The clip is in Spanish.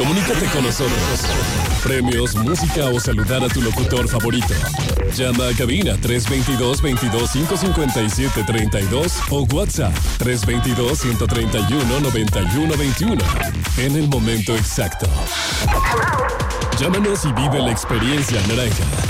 Comunícate con nosotros. Premios, música o saludar a tu locutor favorito. Llama a cabina 322-557-32 o WhatsApp 322-131-9121 en el momento exacto. Llámanos y vive la experiencia naranja.